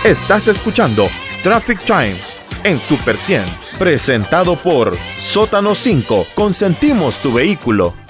Estás escuchando Traffic Time en Super 100, presentado por Sótano 5. Consentimos tu vehículo.